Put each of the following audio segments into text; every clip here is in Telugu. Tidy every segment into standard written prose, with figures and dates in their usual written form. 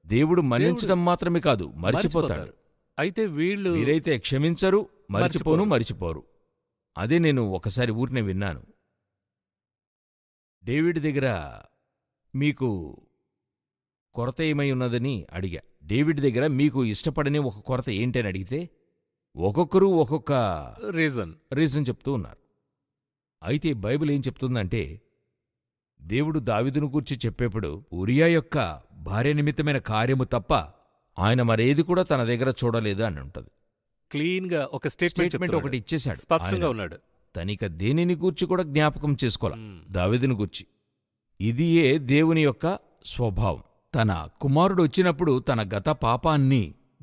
దేవుడు మన్నించడం మాత్రమే కాదు, మరిచిపోతాడు. అయితే వీరైతే క్షమించరు, మరిచిపోరు. అదే నేను ఒకసారి ఊరినే విన్నాను. డేవిడ్ దగ్గర మీకు కొరత ఏమై ఉన్నదని అడిగా. డేవిడ్ దగ్గర మీకు ఇష్టపడని ఒక కొరత ఏంటని అడిగితే ఒక్కొక్కరు ఒక్కొక్క రీజన్ చెప్తూ ఉన్నారు. అయితే బైబిల్ ఏం చెప్తుందంటే, దేవుడు దావీదును గూర్చి చెప్పేప్పుడు ఉరియా యొక్క భార్య నిమిత్తమైన కార్యము తప్ప ఆయన మరేది కూడా తన దగ్గర చూడలేదు అని ఉంటుంది. క్లీన్ గా ఒక స్టేట్మెంట్ ఒకటి ఇచ్చేశాడు, స్పష్టంగా ఉన్నాడు. తనిక దేనిని గూర్చి కూడా జ్ఞాపకం చేసుకోవాలి దావీదును గూర్చి. ఇదియే దేవుని యొక్క స్వభావం. తన కుమారుడు వచ్చినప్పుడు తన గత పాపాన్ని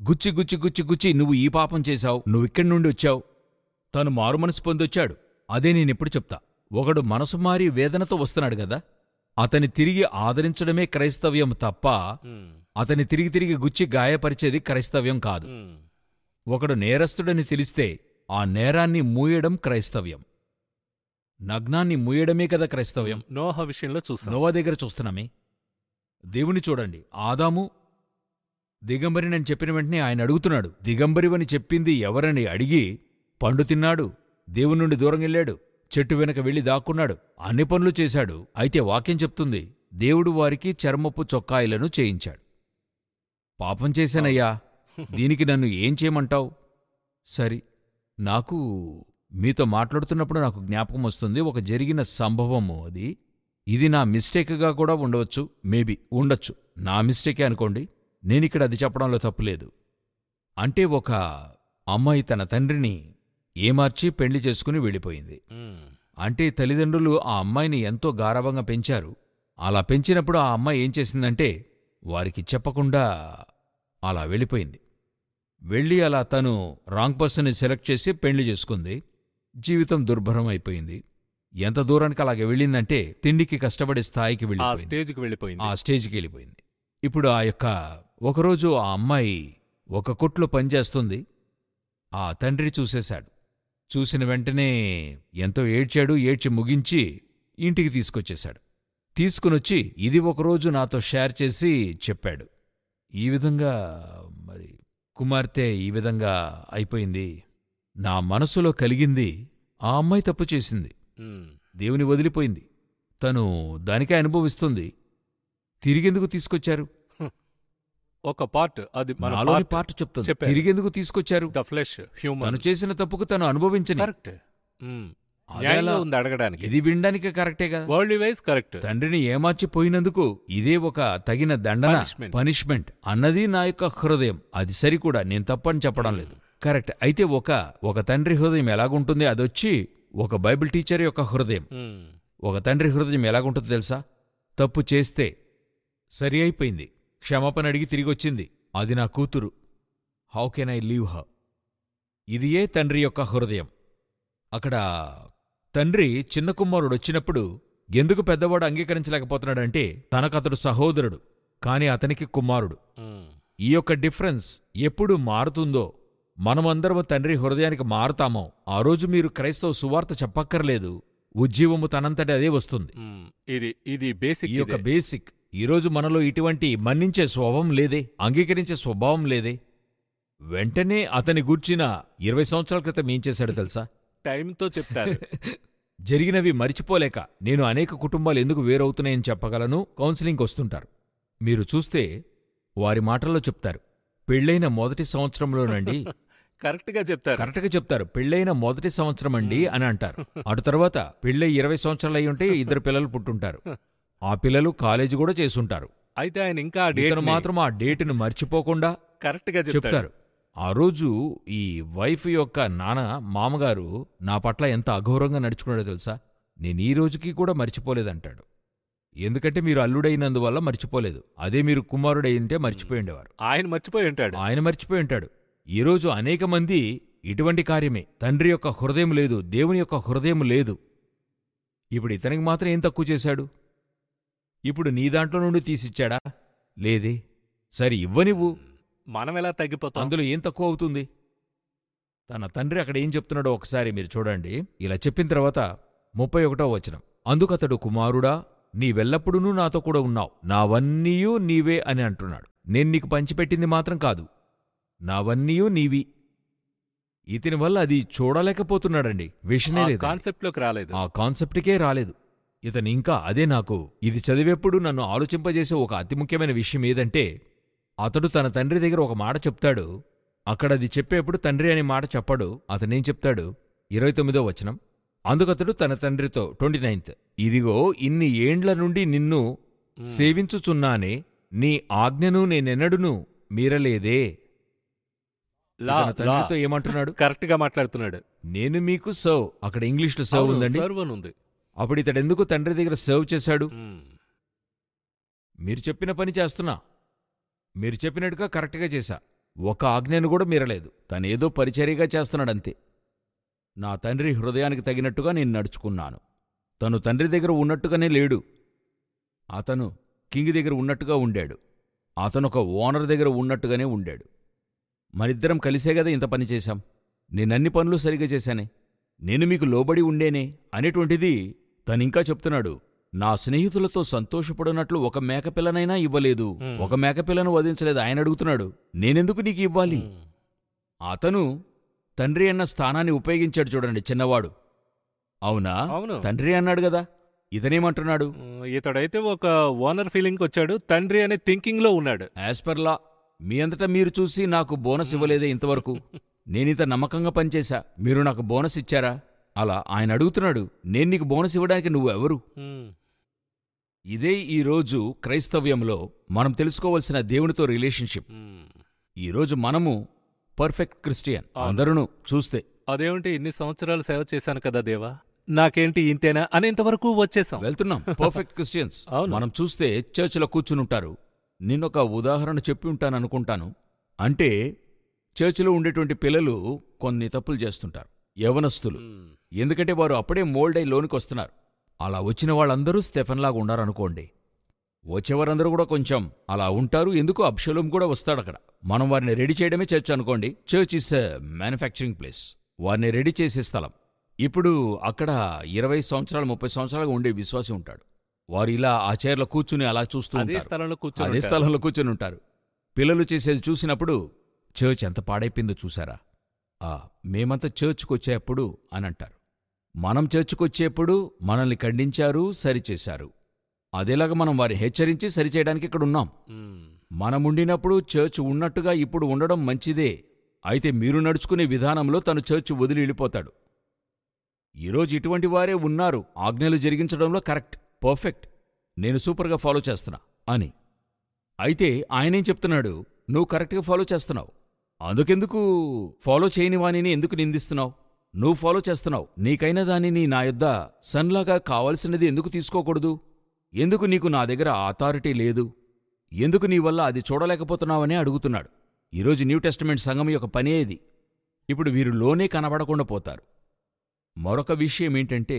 గుచ్చి నువ్వు ఈ పాపం చేశావు, నువ్విక్కడి నుండి వచ్చావు, తను మారుమనసు పొందొచ్చాడు. అదే నేనెప్పుడు చెప్తా. ఒకడు మనసు మారి వేదనతో వస్తున్నాడు గదా, అతని తిరిగి ఆదరించడమే క్రైస్తవ్యం తప్ప అతని తిరిగి గుచ్చి గాయపరిచేది క్రైస్తవ్యం కాదు. ఒకడు నేరస్తుడని తెలిస్తే ఆ నేరాన్ని మూయడం క్రైస్తవ్యం. నగ్నాన్ని మూయడమే కదా క్రైస్తవ్యం. నోహ విషయంలో నోవా దగ్గర చూస్తున్నామే. దేవుని చూడండి, ఆదాము దిగంబరినని చెప్పిన వెంటనే ఆయన అడుగుతున్నాడు, దిగంబరివని చెప్పింది ఎవరని అడిగి పండు తిన్నాడు, దేవుని నుండి దూరంగెళ్ళాడు, చెట్టు వెనక వెళ్లి దాక్కున్నాడు, అన్ని పనులు చేశాడు. అయితే వాక్యం చెప్తుంది, దేవుడు వారికి చర్మపు చొక్కాయిలను చేయించాడు. పాపం చేశానయ్యా, దీనికి నన్ను ఏం చేయమంటావు? సరి, నాకు మీతో మాట్లాడుతున్నప్పుడు నాకు జ్ఞాపకం వస్తుంది ఒక జరిగిన సంభవము. ఇది నా మిస్టేక్గా కూడా ఉండవచ్చు, మేబీ ఉండొచ్చు, నా మిస్టేకే అనుకోండి. నేనిక్కడ అది చెప్పడంలో తప్పులేదు. అంటే ఒక అమ్మాయి తన తండ్రిని ఏమార్చి పెళ్లి చేసుకుని వెళ్ళిపోయింది. అంటే తల్లిదండ్రులు ఆ అమ్మాయిని ఎంతో గారాబంగా పెంచారు. అలా పెంచినప్పుడు ఆ అమ్మాయి ఏం చేసిందంటే వారికి చెప్పకుండా అలా వెళ్ళిపోయింది. వెళ్ళి అలా తను రాంగ్ పర్సన్ని సెలెక్ట్ చేసి పెళ్లి చేసుకుంది. జీవితం దుర్భరం అయిపోయింది. ఎంత దూరానికి అలాగే వెళ్ళిందంటే తిండికి కష్టపడే స్థాయికి ఆ స్టేజ్కి వెళ్ళిపోయింది. ఇప్పుడు ఒకరోజు ఆ అమ్మాయి ఒక కొట్లో పనిచేస్తుంది. ఆ తండ్రి చూసేశాడు. చూసిన వెంటనే ఎంతో ఏడ్చాడు. ఏడ్చి ముగించి ఇంటికి తీసుకొచ్చేశాడు. తీసుకునొచ్చి ఇది ఒకరోజు నాతో షేర్ చేసి చెప్పాడు, ఈ విధంగా మరి కుమార్తె ఈ విధంగా అయిపోయింది. నా మనసులో కలిగింది, ఆ అమ్మాయి తప్పు చేసింది, దేవుని వదిలిపోయింది, తను దానికే అనుభవిస్తుంది, తిరిగెందుకు తీసుకొచ్చారు? ఒక పార్ట్ అది నాలోని పార్ట్ చెప్తుంది, తిరిగెందుకు తీసుకొచ్చారు? తను చేసిన తప్పుకు తను అనుభవించని. అడగడానికి ఇది వినడానికి కరెక్టే కదా, వరల్డ్ వైజ్ కరెక్ట్. తండ్రిని ఏమార్చిపోయినందుకు ఇదే ఒక తగిన దండన, పనిష్మెంట్ అన్నది నా యొక్క హృదయం. అది సరికూడా, నేను తప్పని చెప్పడం లేదు, కరెక్ట్. అయితే ఒక తండ్రి హృదయం ఎలాగుంటుంది, అదొచ్చి ఒక బైబిల్ టీచర్ యొక్క హృదయం. ఒక తండ్రి హృదయం ఎలాగుంటుందో తెలుసా? తప్పు చేస్తే సరి అయిపోయింది, క్షమాపణ అడిగి తిరిగొచ్చింది, అది నా కూతురు, how can I leave her? ఇదియే తండ్రి యొక్క హృదయం. అక్కడ తండ్రి చిన్న కుమారుడొచ్చినప్పుడు ఎందుకు పెద్దవాడు అంగీకరించలేకపోతున్నాడంటే తనకతడు సహోదరుడు, కాని అతనికి కుమారుడు. ఈ యొక్క డిఫరెన్స్ ఎప్పుడు మారుతుందో, మనమందరము తండ్రి హృదయానికి మారుతామో ఆ రోజు మీరు క్రైస్తవ సువార్త చెప్పక్కర్లేదు, ఉజ్జీవము తనంతటి అదే వస్తుంది. ఇది బేసిక్. ఈ యొక్క బేసిక్. ఈరోజు మనలో ఇటువంటి మన్నించే స్వభావం లేదే, అంగీకరించే స్వభావం లేదే. వెంటనే అతని గూర్చిన 20 సంవత్సరాల క్రితం ఏం చేశాడు తెలుసా? టైంతో చెప్తారు. జరిగినవి మరిచిపోలేక నేను అనేక కుటుంబాలు ఎందుకు వేరవుతున్నాయని చెప్పగలను. కౌన్సిలింగ్కి వస్తుంటారు, మీరు చూస్తే వారి మాటల్లో చెప్తారు, పెళ్ళైన మొదటి సంవత్సరంలోనండి కరెక్ట్గా చెప్తారు, పెళ్ళైన మొదటి సంవత్సరం అండి అని అంటారు. అటు తర్వాత పెళ్ళై 20 సంవత్సరాలు అయి ఉంటే 2 పిల్లలు పుట్టుంటారు, ఆ పిల్లలు కాలేజీ కూడా చేసుంటారు. అయితే ఆయన ఇంకా మాత్రం ఆ డేటును మర్చిపోకుండా కరెక్ట్గా చెప్తారు. ఆ రోజు ఈ వైఫ్ యొక్క మామగారు నా పట్ల ఎంత అఘోరంగా నడుచుకున్నాడో తెలుసా? నేను ఈ రోజుకి కూడా మర్చిపోలేదంటాడు. ఎందుకంటే మీరు అల్లుడైనందువల్ల మర్చిపోలేదు, అదే మీరు కుమారుడైంటే మర్చిపోయి ఉండేవారు. ఆయన మర్చిపోయి ఉంటాడు. ఈరోజు అనేక మంది ఇటువంటి కార్యమే. తండ్రి యొక్క హృదయం లేదు, దేవుని యొక్క హృదయం లేదు. ఇప్పుడు ఇతనికి మాత్రం ఏం తక్కువ చేశాడు? ఇప్పుడు నీ దాంట్లో నుండి తీసిచ్చాడా? లేదే. సరి, ఇవ్వనివ్వు, మనం ఎలా తగ్గిపోతాం? అందులో ఏం తక్కువ అవుతుంది? తన తండ్రి అక్కడ ఏం చెప్తున్నాడో ఒకసారి మీరు చూడండి. ఇలా చెప్పిన తర్వాత 31వ వచనం, అందుకతడు కుమారుడా, నీవెల్లప్పుడూ నాతో కూడా ఉన్నావు, నావన్నీయూ నీవే అని అంటున్నాడు. నేను నీకు పంచిపెట్టింది మాత్రం కాదు, నావన్నీయూ నీవి. ఇతని వల్ల అది చూడలేకపోతున్నాడండి. విషనే లేదు, కాన్సెప్ట్లోకి రాలేదు. ఆ కాన్సెప్ట్కే రాలేదు. ఇతను ఇంకా అదే నాకు ఇది చదివేప్పుడు నన్ను ఆలోచింపజేసే ఒక అతి ముఖ్యమైన విషయం ఏదంటే, అతడు తన తండ్రి దగ్గర ఒక మాట చెప్తాడు, అక్కడది చెప్పేప్పుడు తండ్రి అనే మాట చెప్పడు. అతనేం చెప్తాడు? 29వ వచనం. అందుకతడు తన తండ్రితో 29th, ఇదిగో ఇన్ని ఏండ్ల నుండి నిన్ను సేవించుచున్నానే, నీ ఆజ్ఞను నేనెన్నడును మీరలేదే. తన తండ్రితో ఏమంటున్నాడు? కరెక్ట్ గా మాట్లాడుతున్నాడు. నేను మీకు సర్వ్, అక్కడ ఇంగ్లీష్లో సర్వ్ ఉందండి. సర్వ్ అని ఉంది. అప్పుడు ఇతడెందుకు తండ్రి దగ్గర సర్వ్ చేశాడు? మీరు చెప్పిన పని చేస్తున్నా, మీరు చెప్పినట్టుగా కరెక్ట్గా చేశా, ఒక ఆజ్ఞను కూడా మీరలేదు. తనేదో పరిచర్యగా చేస్తున్నాడంతే. నా తండ్రి హృదయానికి తగినట్టుగా నేను నడుచుకున్నాను. తను తండ్రి దగ్గర ఉన్నట్టుగానే లేడు, అతను కింగ్ దగ్గర ఉన్నట్టుగా ఉండాడు, అతనొక ఓనర్ దగ్గర ఉన్నట్టుగానే ఉండాడు. మనిద్దరం కలిసే గదా ఇంత పని చేశాం, నేనన్ని పనులు సరిగా చేశానే, నేను మీకు లోబడి ఉండేనే అనేటువంటిది తనింకా చెప్తున్నాడు. నా స్నేహితులతో సంతోషపడినట్లు ఒక మేకపిల్లనైనా ఇవ్వలేదు, ఒక మేకపిల్లను వధించలేదు. ఆయన అడుగుతున్నాడు, నేనెందుకు నీకు ఇవ్వాలి? అతను తండ్రి అన్న స్థానాన్ని ఉపయోగించాడు చూడండి, చిన్నవాడు. అవునా? అవును. తండ్రి అన్నాడు గదా. ఇతనేమంటున్నాడు? ఇతడైతే ఒక ఓనర్ ఫీలింగ్ వచ్చాడు, తండ్రి అనే థింకింగ్ లో ఉన్నాడు. యాస్పర్లా మీ అంతటా మీరు చూసి నాకు బోనస్ ఇవ్వలేదే ఇంతవరకు. నేనింత నమ్మకంగా పనిచేశా, మీరు నాకు బోనస్ ఇచ్చారా? అలా ఆయన అడుగుతున్నాడు, నేను నీకు బోనస్ ఇవ్వడానికి నువ్వెవరు? ఇదే ఈరోజు క్రైస్తవ్యంలో మనం తెలుసుకోవలసిన దేవునితో రిలేషన్షిప్. ఈరోజు మనము పర్ఫెక్ట్ క్రిస్టియన్ అందరూ చూస్తే. అదేమిటి, ఇన్ని సంవత్సరాలు సేవ చేశాను కదా దేవా, నాకేంటి ఇంతేనా అనేంతవరకు వచ్చేసాం, వెళ్తున్నాం. పర్ఫెక్ట్ క్రిస్టియన్స్ మనం చూస్తే చర్చిలో కూర్చునుంటారు. నిన్నొక ఉదాహరణ చెప్పి ఉంటాననుకుంటాను. అంటే చర్చిలో ఉండేటువంటి పిల్లలు కొన్ని తప్పులు చేస్తుంటారు, యవనస్తులు. ఎందుకంటే వారు అప్పుడే మోల్డై లోనికి వస్తున్నారు. అలా వచ్చిన వాళ్ళందరూ స్టెఫెన్లాగా ఉండారనుకోండి. వచ్చేవారందరూ కూడా కొంచెం అలా ఉంటారు. ఎందుకు? అబ్షలోం కూడా వస్తాడక్కడ. మనం వారిని రెడీ చేయడమే చర్చ్ అనుకోండి. Church is a manufacturing place, వారిని రెడీ చేసే స్థలం. ఇప్పుడు అక్కడ 20 సంవత్సరాలు 30 సంవత్సరాలుగా ఉండే విశ్వాసి ఉంటాడు. వారు ఇలా ఆ చైర్లో కూర్చుని అలా చూస్తూ అదే స్థలంలో కూర్చుని ఉంటారు. పిల్లలు చేసేది చూసినప్పుడు చర్చ్ ఎంత పాడైపోయిందో చూసారా, మేమంతా చర్చ్కొచ్చేప్పుడు అని అంటారు. మనం చర్చ్కొచ్చేప్పుడు మనల్ని ఖండించారు, సరిచేశారు. అదేలాగా మనం వారిని హెచ్చరించి సరిచేయడానికి ఇక్కడున్నాం. మనముండినప్పుడు చర్చ్ ఉన్నట్టుగా ఇప్పుడు ఉండడం మంచిదే. అయితే మీరు నడుచుకునే విధానంలో తను చర్చ్ వదిలి వెళ్ళిపోతాడు. ఈరోజు ఇటువంటి వారే ఉన్నారు, ఆజ్ఞలు జరిగించడంలో కరెక్ట్, పర్ఫెక్ట్, నేను సూపర్గా ఫాలో చేస్తున్నా అని. అయితే ఆయనేం చెప్తున్నాడు? నువ్వు కరెక్ట్గా ఫాలో చేస్తున్నావు, అందుకెందుకు ఫాలో చేయని వానిని ఎందుకు నిందిస్తున్నావు? నువ్వు ఫాలో చేస్తున్నావు, నీకైన దానిని నా యొద్ద సన్లాగా కావాల్సినది ఎందుకు తీసుకోకూడదు? ఎందుకు నీకు నా దగ్గర అథారిటీ లేదు? ఎందుకు నీ వల్ల అది చూడలేకపోతున్నావనే అడుగుతున్నాడు. ఈరోజు న్యూ టెస్టమెంట్ సంఘం యొక్క పనే ఇది. ఇప్పుడు వీరు లోనే కనబడకుండా పోతారు. మరొక విషయం ఏంటంటే,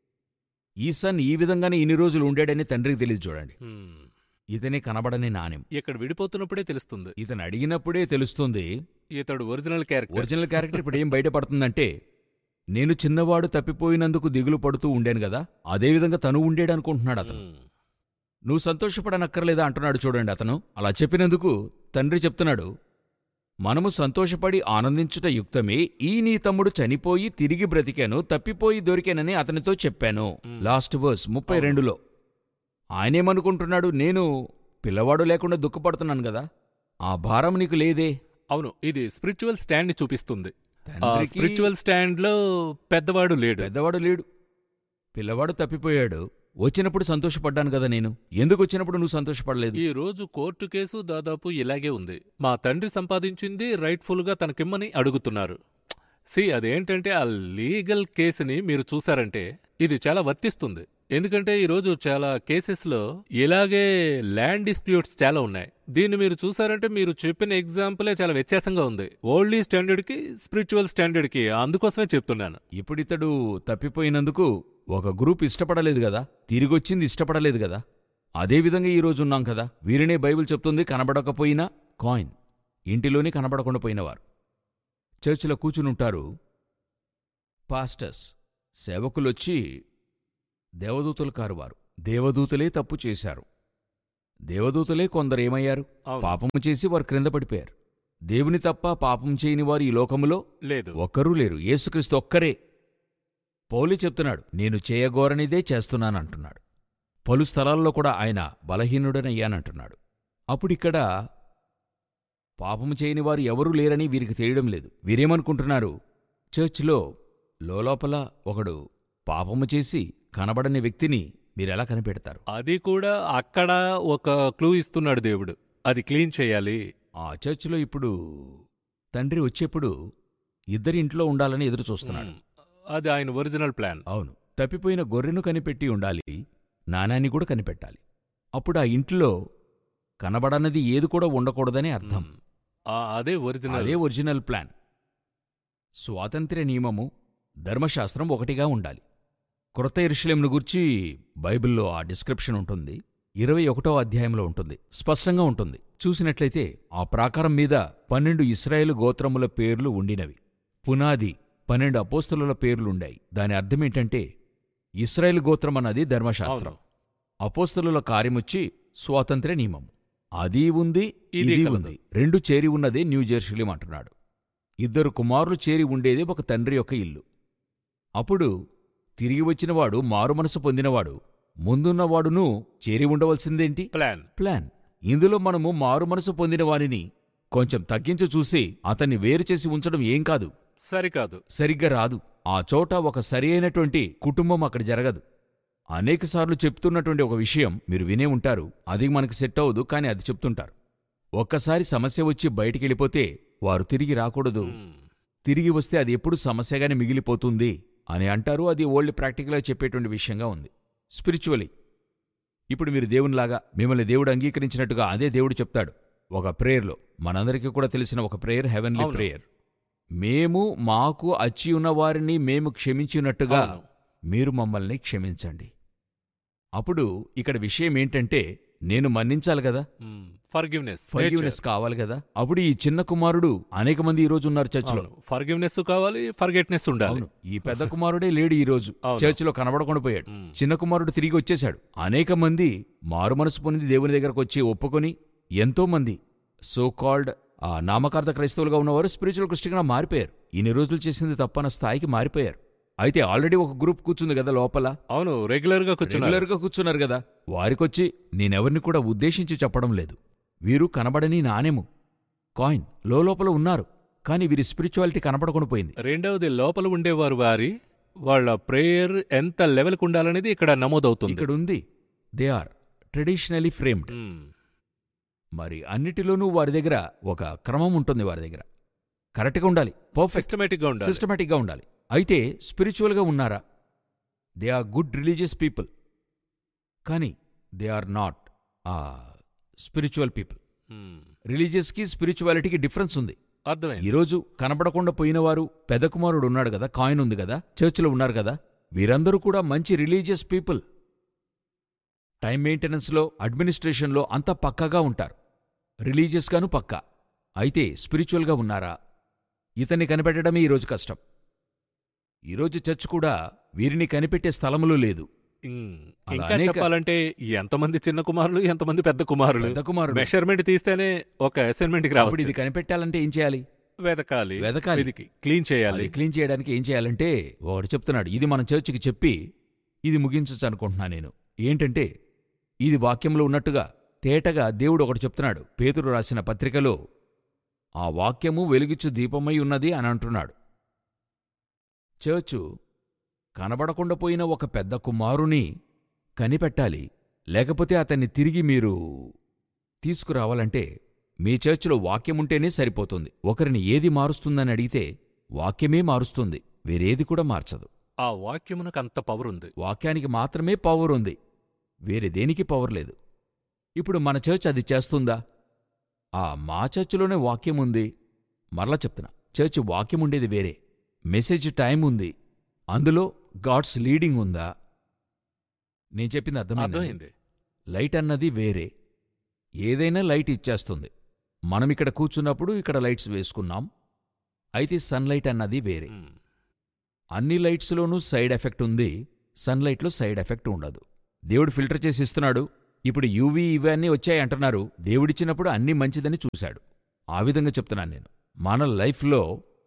ఈ సన్ ఈ విధంగానే ఇన్ని రోజులు ఉండాడని తండ్రికి తెలియదు చూడండి. ఇతనే కనబడని నాణ్యం. ఇక్కడ విడిపోతున్నప్పుడే తెలుస్తుంది, ఇతను అడిగినప్పుడే తెలుస్తుంది ఇతడు ఒరిజినల్ క్యారెక్టర్. ఇప్పుడు ఏం బయటపడుతుందంటే, నేను చిన్నవాడు తప్పిపోయినందుకు దిగులు పడుతూ ఉండేను గదా, అదేవిధంగా తను ఉండేడనుకుంటున్నాడు అతను. నువ్వు సంతోషపడనక్కర్లేదా అంటున్నాడు చూడండి అతను. అలా చెప్పినందుకు తండ్రి చెప్తున్నాడు, మనము సంతోషపడి ఆనందించుట యుక్తమే, ఈ నీ తమ్ముడు చనిపోయి తిరిగి బ్రతికాను, తప్పిపోయి దొరికానని అతనితో చెప్పాను. Last verse 32లో ఆయనేమనుకుంటున్నాడు? నేను పిల్లవాడు లేకుండా దుఃఖపడుతున్నాను గదా, ఆ భారం నీకు లేదే. అవును, ఇది స్పిరిచువల్ స్టాండ్ ని చూపిస్తుంది. స్పిరిచువల్ స్టాండ్ లో పెద్దవాడు లేడు, పిల్లవాడు తప్పిపోయాడు. వచ్చినప్పుడు సంతోషపడ్డాను కదా నేను, ఎందుకు వచ్చినప్పుడు నువ్వు సంతోషపడలేదు? ఈ రోజు కోర్టు కేసు దాదాపు ఇలాగే ఉంది. మా తండ్రి సంపాదించింది రైట్ఫుల్ గా తనకిమ్మని అడుగుతున్నారు. అదేంటంటే ఆ లీగల్ కేసుని మీరు చూసారంటే ఇది చాలా వర్తిస్తుంది. ఎందుకంటే ఈరోజు చాలా కేసెస్లో ఇలాగే ల్యాండ్ డిస్ప్యూట్స్ చాలా ఉన్నాయి. దీన్ని మీరు చూసారంటే మీరు చెప్పిన ఎగ్జాంపులే చాలా వ్యత్యాసంగా ఉంది, ఓల్డీ స్టాండర్డ్కి స్పిరిచువల్ స్టాండర్డ్కి. అందుకోసమే చెప్తున్నాను. ఇప్పుడు ఇతడు తప్పిపోయినందుకు ఒక గ్రూప్ ఇష్టపడలేదు గదా, తిరిగొచ్చింది ఇష్టపడలేదు గదా. అదేవిధంగా ఈరోజు ఉన్నాం కదా. వీరినే బైబిల్ చెప్తుంది, కనబడకపోయినా కాయిన్, ఇంటిలోనే కనబడకుండా పోయినవారు చర్చిలో కూచునుంటారు. పాస్టర్స్, సేవకులొచ్చి దేవదూతలు కారువారు, దేవదూతలే తప్పు చేశారు, దేవదూతలే కొందరేమయ్యారు? అవును. పాపము చేసి వారు క్రింద పడిపోయారు. దేవుని తప్ప పాపం చేయని వారు ఈ లోకములో లేదు. ఒక్కరూ లేరు. యేసుక్రీస్తు ఒక్కరే. పౌలు చెప్తున్నాడు, నేను చేయగోరనిదే చేస్తున్నానంటున్నాడు. పలు స్థలాల్లో కూడా ఆయన బలహీనుడనయ్యానంటున్నాడు. అప్పుడిక్కడ పాపము చేయని వారు ఎవరూ లేరని వీరికి తెలియడం లేదు. వీరేమనుకుంటున్నారు? చర్చ్లో లోలోపల ఒకడు పాపము చేసి కనబడని వ్యక్తిని మీరెలా కనిపెడతారు? అది కూడా అక్కడ ఒక క్లూ ఇస్తున్నాడు దేవుడు, అది క్లీన్ చేయాలి. ఆ చర్చిలో ఇప్పుడు తండ్రి వచ్చేప్పుడు ఇద్దరి ఇంట్లో ఉండాలని ఎదురు చూస్తున్నాడు. అది ఆయన ఒరిజినల్ ప్లాన్. అవును, తప్పిపోయిన గొర్రెను కనిపెట్టి ఉండాలి, నాణాన్ని కూడా కనిపెట్టాలి. అప్పుడు ఆ ఇంట్లో కనబడన్నది ఏది కూడా ఉండకూడదని అర్థం. అదే ఒరిజినల్ ప్లాన్. స్వాతంత్ర్య నియమము, ధర్మశాస్త్రం ఒకటిగా ఉండాలి. క్రొత్త యెరూషలేమును గూర్చి బైబిల్లో ఆ డిస్క్రిప్షన్ ఉంటుంది. 21వ అధ్యాయంలో ఉంటుంది, స్పష్టంగా ఉంటుంది. చూసినట్లయితే ఆ ప్రాకారం మీద 12 ఇశ్రాయేలు గోత్రముల పేర్లు ఉండినవి. పునాది 12 అపోస్తలుల పేర్లుండాయి. దాని అర్థమేంటంటే ఇశ్రాయేలు గోత్రం అన్నది ధర్మశాస్త్రం, అపోస్తలుల కార్యమొచ్చి స్వాతంత్ర్య నియమం. అది ఉంది, ఇది ఉంది. 2 చేరి ఉన్నదే న్యూ జెరూసలేం అంటున్నాడు. 2 కుమారులు చేరి ఉండేదే ఒక తండ్రి యొక్క ఇల్లు. అప్పుడు తిరిగి వచ్చినవాడు, మారుమనసు పొందినవాడు, ముందున్నవాడునూ చేరి ఉండవలసిందేంటి? ప్లాన్. ఇందులో మనము మారుమనసు పొందిన వానిని కొంచెం తగ్గించి చూసి అతన్ని వేరు చేసి ఉంచడం ఏం కాదు, సరిగ్గా రాదు. ఆ చోట ఒక సరి అయినటువంటి కుటుంబం అక్కడ జరగదు. అనేకసార్లు చెప్తున్నటువంటి ఒక విషయం మీరు వినే ఉంటారు, అది మనకు సెట్ అవ్వదు, కానీ అది చెప్తుంటారు. ఒక్కసారి సమస్య వచ్చి బయటికెళ్ళిపోతే వారు తిరిగి రాకూడదు. తిరిగి వస్తే అది ఎప్పుడు సమస్యగానే మిగిలిపోతుంది అని అంటారు. అది ఓల్డ్ ప్రాక్టికల్గా చెప్పేటువంటి విషయంగా ఉంది. స్పిరిచువలీ ఇప్పుడు మీరు దేవునిలాగా, మిమ్మల్ని దేవుడు అంగీకరించినట్టుగా అదే దేవుడు చెప్తాడు ఒక ప్రేయర్లో. మనందరికీ కూడా తెలిసిన ఒక ప్రేయర్, హెవెన్లీ ప్రేయర్. మేము మాకు అచ్చి ఉన్నవారిని మేము క్షమించినట్టుగా మీరు మమ్మల్ని క్షమించండి. అప్పుడు ఇక్కడ విషయం ఏంటంటే, నేను మన్నించాలి కదా, ఫర్గివ్నెస్ కావాలి కదా. అప్పుడు ఈ చిన్న కుమారుడు, అనేక మంది ఈ రోజు ఉన్నారు చర్చిలో, ఫర్గివ్నెస్ కావాలి, ఫర్గెట్నెస్ ఉండాలి. ఈ పెద్ద కుమారుడే లేడు ఈ రోజు చర్చిలో, కనబడకుండా పోయాడు. చిన్న కుమారుడు తిరిగి వచ్చేశాడు. అనేక మంది మారు మనసు పొంది దేవుని దగ్గరకు వచ్చి ఒప్పుకొని, ఎంతో మంది సో కాల్డ్ నామకార్థ క్రైస్తవులుగా ఉన్నవారు స్పిరిచువల్ క్రిస్టియన్గా మారిపోయారు. ఇన్ని రోజులు చేసింది తప్పన్న స్థాయికి మారిపోయారు. అయితే ఆల్రెడీ ఒక గ్రూప్ కూర్చుంది కదా లోపల. అవును, రెగ్యులర్గా కూర్చున్నారు కదా. వారికొచ్చి నేనెవరిని కూడా ఉద్దేశించి చెప్పడం లేదు, వీరు కనబడని నాణెము, కాయిన్ లోపల ఉన్నారు, కానీ వీరి స్పిరిచువాలిటీ కనబడకుండా పోయింది. రెండవది, లోపల ఉండేవారు వాళ్ళ ప్రేయర్ ఎంత లెవెల్కి ఉండాలనేది ఇక్కడ నమోదవుతుంది. ఇక్కడ ఉంది, దే ఆర్ ట్రెడిషనలీ ఫ్రేమ్డ్. మరి అన్నిటిలోనూ వారి దగ్గర ఒక క్రమం ఉంటుంది, వారి దగ్గర కరెక్ట్గా ఉండాలి, సిస్టమేటిక్గా ఉండాలి. అయితే స్పిరిచువల్గా ఉన్నారా? They are good religious people, కానీ they are not spiritual people. రిలీజియస్కి స్పిరిచువాలిటీకి difference ఉంది. ఈరోజు కనబడకుండా పోయినవారు, పెద్ద కుమారుడు ఉన్నాడు కదా, కాయిన్ ఉంది కదా, చర్చిలో ఉన్నారు కదా, వీరందరూ కూడా మంచి రిలీజియస్ పీపుల్. టైం మెయింటెనెన్స్లో, అడ్మినిస్ట్రేషన్లో అంతా పక్కాగా ఉంటారు, రిలీజియస్గాను పక్కా. అయితే స్పిరిచువల్గా ఉన్నారా? ఇతన్ని కనిపెట్టడమే ఈరోజు కష్టం. ఈరోజు చర్చ్ కూడా వీరిని కనిపెట్టే స్థలములు లేదు. ఇంకా చెప్పాలంటే ఎంతమంది చిన్న కుమారులు, ఎంతమంది పెద్ద కుమారులు, మెషర్మెంట్ తీస్తేనే ఒక అసైన్మెంట్కి రావాలి. ఇది కనిపెట్టాలంటే ఏం చేయాలి? వెదకాలి, క్లీన్ చేయాలి. క్లీన్ చేయడానికి ఏం చేయాలంటే ఒకటి చెప్తున్నాడు, ఇది మన చర్చికి చెప్పి ఇది ముగించచ్చు అనుకుంటున్నా నేను. ఏంటంటే, ఇది వాక్యంలో ఉన్నట్టుగా తేటగా దేవుడు ఒకటి చెప్తున్నాడు. పేతురు రాసిన పత్రికలో ఆ వాక్యము వెలుగిచ్చు దీపమై ఉన్నది అని అంటున్నాడు. చర్చు కనబడకుండా పోయిన ఒక పెద్ద కుమారుని కనిపెట్టాలి, లేకపోతే అతన్ని తిరిగి మీరు తీసుకురావాలంటే మీ చర్చిలో వాక్యముంటేనే సరిపోతుంది. ఒకరిని ఏది మారుస్తుందని అడిగితే వాక్యమే మారుస్తుంది, వేరేది కూడా మార్చదు. ఆ వాక్యమునకు అంత పవర్ ఉంది. వాక్యానికి మాత్రమే పవర్ ఉంది, వేరే దేనికి పవర్ లేదు. ఇప్పుడు మన చర్చ్ అది చేస్తుందా? మా చర్చిలోనే వాక్యముంది. మరలా చెప్తున్నా, చర్చ్ వాక్యముండేది వేరే, మెసేజ్ టైం ఉంది, అందులో గాడ్స్ లీడింగ్ ఉందా? నేను చెప్పింది అర్థమైంది. లైట్ అన్నది వేరే, ఏదైనా లైట్ ఇచ్చేస్తుంది. మనమిక్కడ కూర్చున్నప్పుడు ఇక్కడ లైట్స్ వేసుకున్నాం, అయితే సన్లైట్ అన్నది వేరే. అన్ని లైట్స్లోనూ సైడ్ ఎఫెక్ట్ ఉంది, సన్లైట్లో సైడ్ ఎఫెక్ట్ ఉండదు. దేవుడు ఫిల్టర్ చేసి ఇస్తున్నాడు, ఇప్పుడు యూవీ ఇవన్నీ వచ్చాయి అంటున్నారు. దేవుడిచ్చినప్పుడు అన్నీ మంచిదని చూశాడు. ఆ విధంగా చెప్తున్నాను నేను. మన లైఫ్లో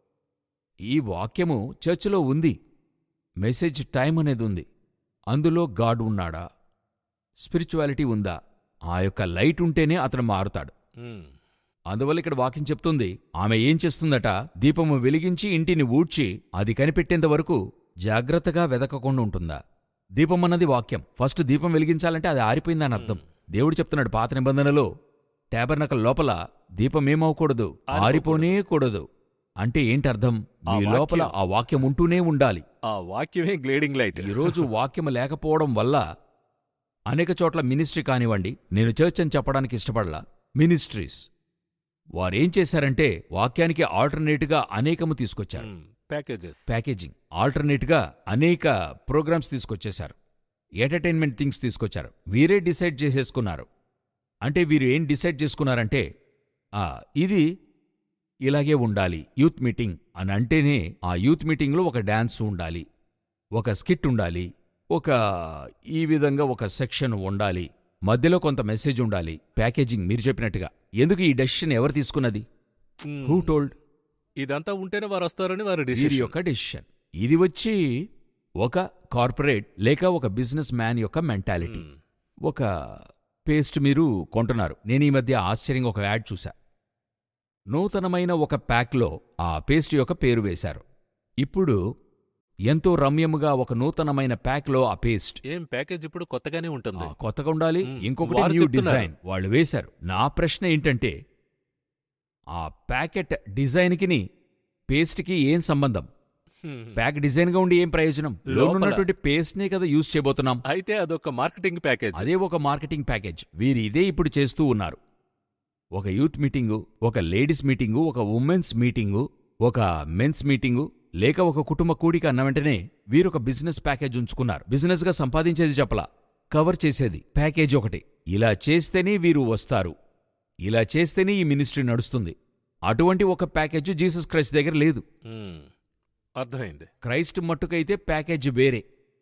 ఈ వాక్యము చర్చిలో ఉంది. మెసేజ్ టైం అనేది ఉంది. అందులో గాడ్ ఉన్నాడా, స్పిరిచువాలిటీ ఉందా, ఆ యొక్క లైట్ ఉంటేనే అతను మారుతాడు. అందువల్ల ఇక్కడ వాక్యం చెప్తుంది, ఆమె ఏం చేస్తుందట, దీపము వెలిగించి ఇంటిని ఊడ్చి అది కనిపెట్టేంత వరకు జాగ్రత్తగా వెదకకుండా ఉంటుందా. దీపం అన్నది వాక్యం. ఫస్ట్ దీపం వెలిగించాలంటే అది ఆరిపోయిందని అర్థం. దేవుడు చెప్తున్నాడు పాత నిబంధనలో, టేబర్నకల్ లోపల దీపం ఏమవకూడదు, ఆరిపోనే కూడదు. అంటే ఏంటర్థం? మీ లోపల ఆ వాక్యం ఉంటూనే ఉండాలి. ఆ వాక్యమే గ్లేడింగ్ లైట్. ఈరోజు వాక్యం లేకపోవడం వల్ల అనేక చోట్ల మినిస్ట్రీ కానివ్వండి, నేను చర్చ్ అని చెప్పడానికి ఇష్టపడలా, మినిస్ట్రీస్ వారేం చేశారంటే వాక్యానికి ఆల్టర్నేట్గా అనేకము తీసుకొచ్చారు. ప్యాకేజింగ్ ఆల్టర్నేట్గా అనేక ప్రోగ్రామ్స్ తీసుకొచ్చేశారు. ఎంటర్టైన్మెంట్ థింగ్స్ తీసుకొచ్చారు. వీరే డిసైడ్ చేసేసుకున్నారు. అంటే వీరు ఏం డిసైడ్ చేసుకున్నారంటే, ఇది ఇలాగే ఉండాలి యూత్ మీటింగ్ అని అంటేనే ఆ యూత్ మీటింగ్లో ఒక డాన్స్ ఉండాలి, ఒక స్కిట్ ఉండాలి, ఒక ఈ విధంగా ఒక సెక్షన్ ఉండాలి, మధ్యలో కొంత మెసేజ్ ఉండాలి. ప్యాకేజింగ్ మీరు చెప్పినట్టుగా. ఎందుకు ఈ డెసిషన్ ఎవరు తీసుకున్నది? Who told? ఇదంతా ఉంటేనే వారు వస్తారని వారి వీరి యొక్క డెసిషన్. ఇది వచ్చి ఒక కార్పొరేట్ లేక ఒక బిజినెస్ మ్యాన్ యొక్క మెంటాలిటీ. ఒక పేస్ట్ మీరు కొంటున్నారు. నేను ఈ మధ్య ఆశ్చర్యంగా ఒక యాడ్ చూశా. నూతనమైన ఒక ప్యాక్లో ఆ పేస్ట్ యొక్క పేరు వేశారు. ఇప్పుడు ఎంతో రమ్యముగా ఒక నూతనమైన ప్యాక్లో ఆ పేస్ట్. ఏం ప్యాకేజ్ ఇప్పుడు కొత్తగానే ఉంటుంది. కొత్తగా ఉండాలి. ఇంకొకటి న్యూ డిజైన్ వాళ్ళు వేశారు. నా ప్రశ్న ఏంటంటే, ఆ ప్యాకెట్ డిజైన్కి పేస్ట్కి ఏం సంబంధం? ప్యాక్ డిజైన్గా ఉండి ఏం ప్రయోజనం? లోనున్నటువంటి పేస్ట్నే కదా యూజ్ చేయబోతున్నాం. అయితే అదొక మార్కెటింగ్ ప్యాకేజ్. అదే ఒక మార్కెటింగ్ ప్యాకేజ్. వీరు ఇదే ఇప్పుడు చేస్తూ ఉన్నారు. ఒక యూత్ మీటింగు, ఒక లేడీస్ మీటింగు, ఒక ఉమెన్స్ మీటింగు, ఒక మెన్స్ మీటింగు, లేక ఒక కుటుంబ కూడిక అన్న వెంటనే వీరొక బిజినెస్ ప్యాకేజ్ ఉంచుకున్నారు. బిజినెస్గా సంపాదించేది చెప్పలా, కవర్ చేసేది ప్యాకేజ్ ఒకటి. ఇలా చేస్తేనే వీరు వస్తారు, ఇలా చేస్తేనే ఈ మినిస్ట్రీ నడుస్తుంది. అటువంటి ఒక ప్యాకేజ్ జీసస్ క్రైస్ట్ దగ్గర లేదు. అర్థమైంది. క్రైస్ట్ మట్టుకైతే ప్యాకేజ్ వేరే.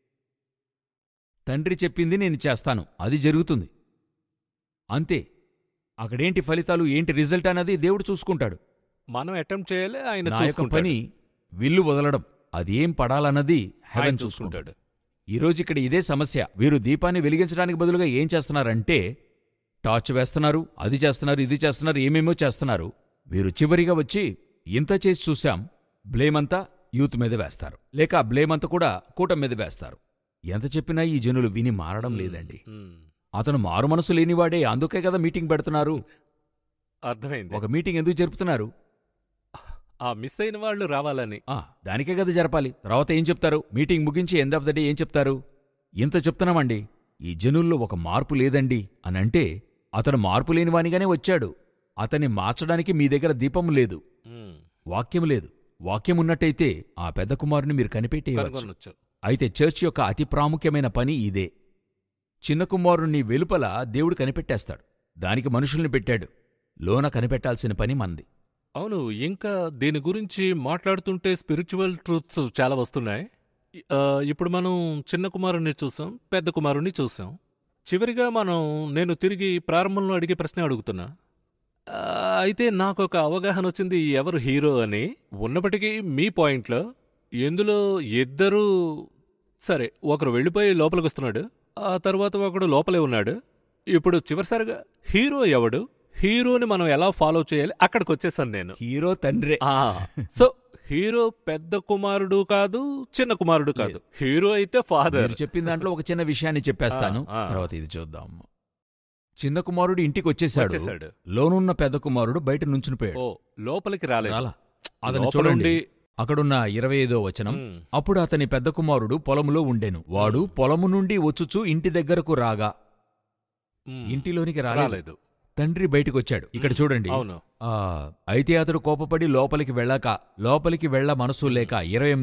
తండ్రి చెప్పింది నేను చేస్తాను, అది జరుగుతుంది అంతే. అక్కడేంటి ఫలితాలు, ఏంటి రిజల్ట్ అన్నది దేవుడు చూసుకుంటాడు. మనం అటెంప్ట్ చేయాలి, ఆయన నా యొక్క పని విల్లు వదలడం, అది ఏం పడాలన్నది హెవెన్ చూసుకుంటాడు. ఈరోజు ఇక్కడ ఇదే సమస్య. వీరు దీపాన్ని వెలిగించడానికి బదులుగా ఏం చేస్తున్నారంటే టార్చ్ వేస్తున్నారు, అది చేస్తున్నారు, ఇది చేస్తున్నారు, ఏమేమో చేస్తున్నారు. వీరు చివరిగా వచ్చి ఇంత చేసి చూశాం, బ్లేమంతా యూత్ మీద వేస్తారు, లేక ఆ బ్లేమంతా కూడా కూటమి మీద వేస్తారు. ఎంత చెప్పినా ఈ జనులు విని మారడం లేదండి. అతను మారు మనసు లేనివాడే, అందుకే కదా మీటింగ్ పెడుతున్నారు. అర్థమైంది. ఒక మీటింగ్ ఎందుకు జరుపుతున్నారు? ఆ మిస్ అయిన వాళ్ళు రావాలని. దానికే కదా జరపాలి. తర్వాత ఏం చెప్తారు? మీటింగ్ ముగించి ఎండ్ ఆఫ్ ద డే ఏం చెప్తారు? ఇంత చెప్తున్నామండి, ఈ జనుల్లో ఒక మార్పు లేదండి అనంటే అతను మార్పు లేనివానిగానే వచ్చాడు. అతన్ని మార్చడానికి మీ దగ్గర దీపం లేదు, వాక్యం లేదు. వాక్యం ఉన్నట్టయితే ఆ పెద్ద కుమారుని మీరు కనిపెట్టేయవచ్చు. అయితే చర్చ్ యొక్క అతి ప్రాముఖ్యమైన పని ఇదే. చిన్న కుమారుణ్ణి వెలుపల దేవుడు కనిపెట్టేస్తాడు, దానికి మనుషుల్ని పెట్టాడు. లోన కనిపెట్టాల్సిన పని మంది. అవును. ఇంకా దీని గురించి మాట్లాడుతుంటే స్పిరిచువల్ ట్రూత్స్ చాలా వస్తున్నాయి. ఇప్పుడు మనం చిన్న కుమారుణ్ణి చూసాం, పెద్ద కుమారుణ్ణి చూసాం. చివరిగా నేను తిరిగి ప్రారంభంలో అడిగే ప్రశ్న అడుగుతున్నా. అయితే నాకొక అవగాహన వచ్చింది ఎవరు హీరో అని. ఉన్నప్పటికీ మీ పాయింట్లో ఎందులో ఇద్దరు, సరే ఒకరు వెళ్ళిపోయి లోపలికి వస్తున్నాడు, ఆ తర్వాత ఒకడు లోపలే ఉన్నాడు. ఇప్పుడు చివరిసారిగా హీరో ఎవడు, హీరోని మనం ఎలా ఫాలో చేయాలి, అక్కడికి వచ్చేసాను నేను. హీరో తండ్రే. సో హీరో పెద్ద కుమారుడు కాదు, చిన్న కుమారుడు కాదు. హీరో అయితే ఫాదర్. చెప్పిన దాంట్లో ఒక చిన్న విషయాన్ని చెప్పేస్తాను, తర్వాత ఇది చూద్దాం. చిన్న కుమారుడు ఇంటికి వచ్చేసాడు, లోనున్న పెద్ద కుమారుడు బయట నుంచుని పోయాడు. లోపలికి రాలేదు. అతను చూడండి, అక్కడున్న 25వ వచనం. అప్పుడు అతని పెద్ద కుమారుడు పొలములో ఉండెను. వాడు పొలము నుండి వచ్చుచూ ఇంటి దగ్గరకు రాగా ఇంటిలోనికి రాలేదు. తండ్రి బయటికొచ్చాడు. ఇక్కడ చూడండి. అయితే అతడు కోపపడి లోపలికి వెళ్ళ మనసు లేక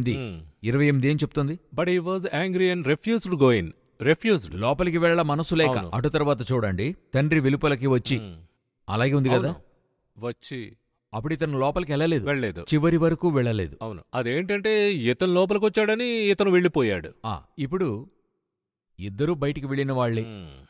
28 ఏం చెప్తుంది? But he was angry and refused go in. లోపలికి వెళ్ళ మనసు లేక. అటు తర్వాత చూడండి, తండ్రి వెలుపలికి వచ్చి, అలాగే ఉంది కదా, వచ్చి అప్పుడు ఇతను లోపలికి వెళ్ళలేదు, చివరి వరకు వెళ్ళలేదు. అవును. అదేంటంటే ఇతను లోపలికి వచ్చాడని ఇతను వెళ్ళిపోయాడు. ఇప్పుడు ఇద్దరూ బయటికి వెళ్ళిన వాళ్లే.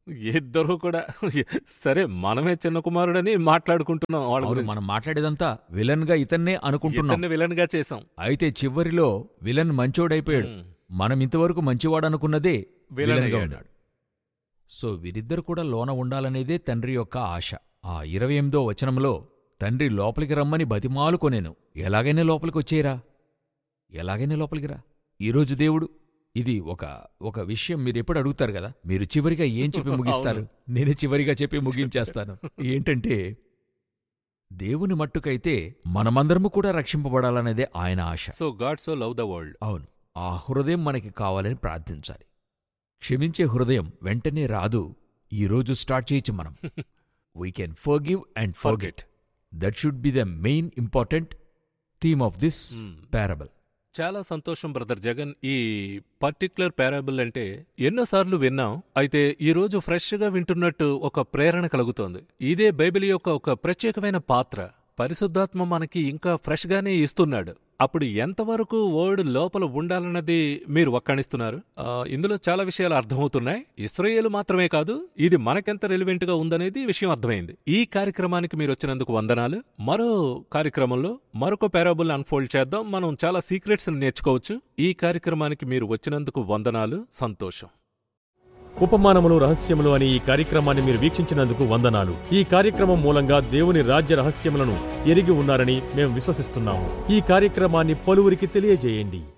ఇద్దరు కూడా సరే మనమే చిన్న కుమారుడని మాట్లాడుకుంటున్నాం వాళ్ళ అవును, గురించి. మనం మాట్లాడేదంతా విలన్ గా ఇతన్నే అనుకుంటున్నాం. ఇతన్ని విలన్ గా చేసాం. అయితే చివరిలో విలన్ మంచోడైపోయాడు. మనం ఇంతవరకు మంచివాడనుకున్నదే విలన్ విలన్గా అయ్యాడు. ఉన్నాడు. సో వీరిద్దరు కూడా లోన ఉండాలనేదే తండ్రి యొక్క ఆశ. ఆ 28వ వచనంలో తండ్రి లోపలికి రమ్మని బతిమాలుకొనేను. ఎలాగైనా లోపలికి వచ్చేయరా, ఎలాగైనా లోపలికి రా. ఈరోజు దేవుడు ఇది ఒక విషయం మీరెప్పుడు అడుగుతారు కదా, మీరు చివరిగా ఏం చెప్పి ముగిస్తారు? నేనే చివరిగా చెప్పి ముగించేస్తాను. ఏంటంటే దేవుని మట్టుకైతే మనమందరము కూడా రక్షింపబడాలనేదే ఆయన ఆశ. So God so love the world. అవును, ఆ హృదయం మనకి కావాలని ప్రార్థించాలి. క్షమించే హృదయం వెంటనే రాదు. ఈరోజు స్టార్ట్ చేయొచ్చు మనం. We can forgive and forget. That should be the main important theme of this parable. చాలా సంతోషం బ్రదర్ జగన్. ఈ పర్టిక్యులర్ పారాబుల్ అంటే ఎన్నోసార్లు విన్నాం. అయితే ఈ రోజు ఫ్రెష్ గా వింటున్నట్టు ఒక ప్రేరణ కలుగుతోంది. ఇదే బైబిల్ యొక్క ఒక ప్రత్యేకమైన పాత్ర. పరిశుద్ధాత్మ మనకి ఇంకా ఫ్రెష్ గానే ఇస్తున్నాడు. అప్పుడు ఎంతవరకు వర్డ్ లోపల ఉండాలన్నది మీరు వక్కాణిస్తున్నారు. ఇందులో చాలా విషయాలు అర్థమవుతున్నాయి. ఇశ్రాయేలు మాత్రమే కాదు, ఇది మనకెంత రెలివెంట్ గా ఉందనేది విషయం అర్థమైంది. ఈ కార్యక్రమానికి మీరు వచ్చినందుకు వందనాలు. మరో కార్యక్రమంలో మరొక పారాబుల్ అన్ఫోల్డ్ చేద్దాం. మనం చాలా సీక్రెట్స్ నేర్చుకోవచ్చు. ఈ కార్యక్రమానికి మీరు వచ్చినందుకు వందనాలు, సంతోషం. ఉపమానములు రహస్యములు అనే ఈ కార్యక్రమాన్ని మీరు వీక్షించినందుకు వందనాలు. ఈ కార్యక్రమం మూలంగా దేవుని రాజ్య రహస్యములను ఎరిగి ఉన్నారని మేము విశ్వసిస్తున్నాము. ఈ కార్యక్రమాన్ని పలువురికి తెలియజేయండి.